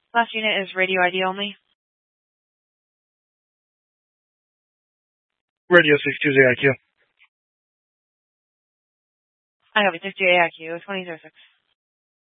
Last unit is radio ID only. Radio 620 AIQ. I have a 60 AIQ, 2006.